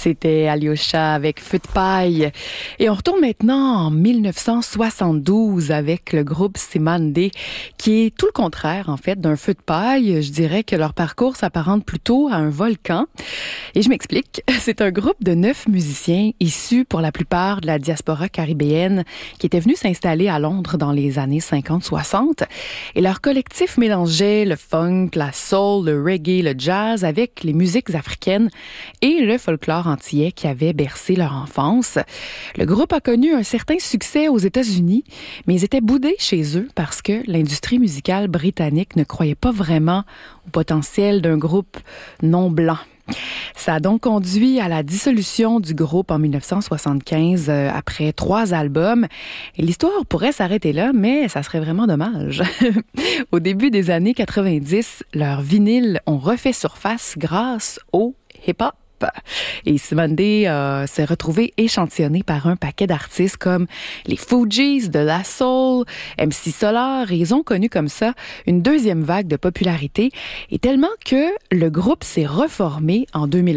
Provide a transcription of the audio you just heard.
C'était Alyosha avec Feu de paille. Et on retourne maintenant en 1972 avec le groupe Cymande, qui est tout le contraire, en fait, d'un feu de paille. Je dirais que leur parcours s'apparente plutôt à un volcan. Et je m'explique. C'est un groupe de 9 musiciens issus pour la plupart de la diaspora caribéenne qui était venu s'installer à Londres dans les années 50-60. Et leur collectif mélangeait le funk, la soul, le reggae, le jazz avec les musiques africaines et le folklore antillais qui avait bercé leur enfance. Le groupe a connu un certain succès aux États-Unis, mais ils étaient boudés chez eux parce que l'industrie musicale britannique ne croyait pas vraiment au potentiel d'un groupe non blanc. Ça a donc conduit à la dissolution du groupe en 1975 après 3 albums. Et l'histoire pourrait s'arrêter là, mais ça serait vraiment dommage. Au début des années 90, leurs vinyles ont refait surface grâce au hip-hop. Et Cymande s'est retrouvé échantillonné par un paquet d'artistes comme les Fugees, De La Soul, MC Solar, et ils ont connu comme ça une deuxième vague de popularité, et tellement que le groupe s'est reformé en 2001